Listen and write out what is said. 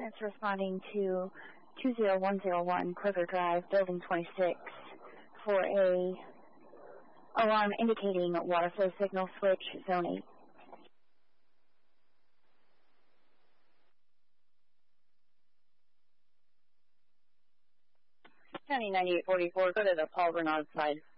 units responding to 20101 Kroger Drive, Building 26, for a alarm indicating water flow signal switch, Zone 8. County 9844, go to the Paul Bernard side.